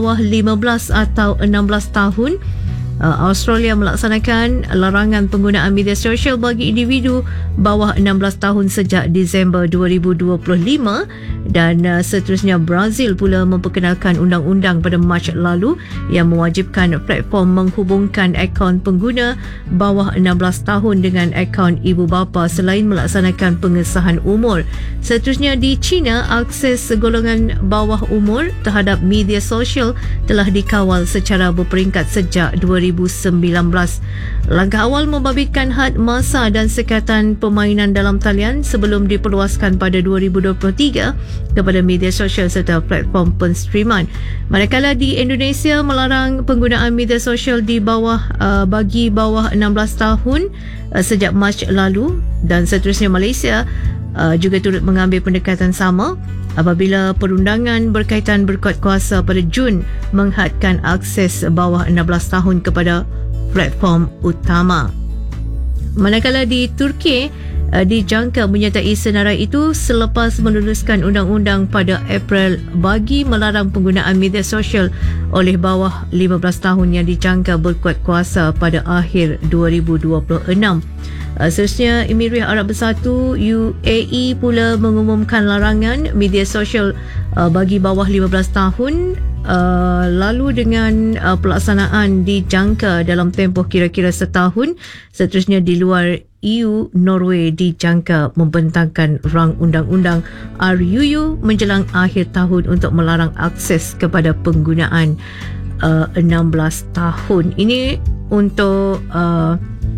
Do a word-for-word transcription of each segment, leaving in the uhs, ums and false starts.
bawah lima belas atau enam belas tahun. Australia melaksanakan larangan penggunaan media sosial bagi individu bawah enam belas tahun sejak Disember dua ribu dua puluh lima, dan uh, seterusnya Brazil pula memperkenalkan undang-undang pada Mac lalu yang mewajibkan platform menghubungkan akaun pengguna bawah enam belas tahun dengan akaun ibu bapa selain melaksanakan pengesahan umur. Seterusnya di China, akses golongan bawah umur terhadap media sosial telah dikawal secara berperingkat sejak dua ribu sembilan belas. Langkah awal membabitkan had masa dan sekatan permainan dalam talian sebelum diperluaskan pada dua ribu dua puluh tiga kepada media sosial serta platform penstreaman. Manakala di Indonesia melarang penggunaan media sosial di bawah uh, bagi bawah enam belas tahun uh, sejak Mac lalu, dan seterusnya Malaysia uh, juga turut mengambil pendekatan sama apabila perundangan berkaitan berkuat kuasa pada Jun menghadkan akses bawah enam belas tahun kepada platform utama. Manakala di Turki dijangka menyertai senarai itu selepas meluluskan undang-undang pada April bagi melarang penggunaan media sosial oleh bawah lima belas tahun yang dijangka berkuat kuasa pada akhir dua ribu dua puluh enam. Seterusnya, Emirat Arab Bersatu U A E pula mengumumkan larangan media sosial uh, bagi bawah lima belas tahun, uh, lalu dengan uh, pelaksanaan dijangka dalam tempoh kira-kira setahun. Seterusnya di luar E U, Norway dijangka membentangkan rang undang-undang R U U menjelang akhir tahun untuk melarang akses kepada penggunaan uh, enam belas tahun. Ini untuk uh,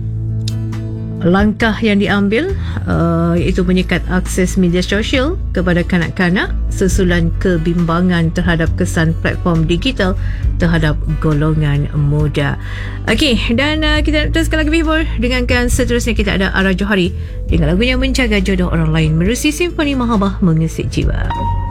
langkah yang diambil uh, iaitu menyekat akses media sosial kepada kanak-kanak susulan kebimbangan terhadap kesan platform digital terhadap golongan muda. Okey, dan uh, kita teruskan lagi before dengankan seterusnya kita ada Ara Johari dengan lagunya Menjaga Jodoh Orang Lain menerusi Simfoni Mahabah Mengesik Jiwa.